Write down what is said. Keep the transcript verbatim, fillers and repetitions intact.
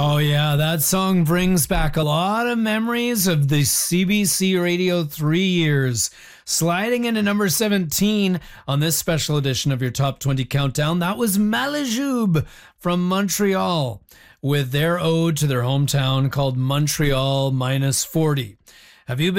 Oh, yeah, that song brings back a lot of memories of the C B C Radio three years. Sliding into number seventeen on this special edition of your Top twenty Countdown, that was Malajube from Montreal with their ode to their hometown called Montreal Minus forty. Have you been